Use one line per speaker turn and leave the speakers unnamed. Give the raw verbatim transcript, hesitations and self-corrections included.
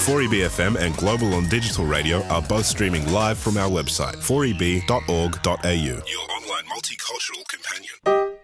four E B F M and Global on Digital Radio are both streaming live from our website, four e b dot org dot a u. Your online multicultural companion.